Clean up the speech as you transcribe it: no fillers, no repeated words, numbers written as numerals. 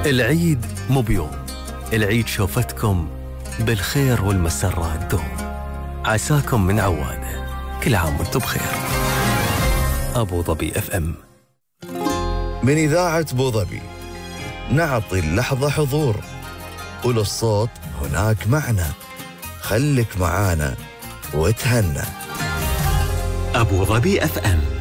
العيد مو بيوم، العيد شوفتكم بالخير والمسرات دوم. عساكم من عواده، كل عام وانتم بخير. أبو ظبي FM. من إذاعة أبو ظبي نعطي اللحظة حضور، وللصوت هناك معنى. خلك معانا وتهنى. أبو ظبي FM.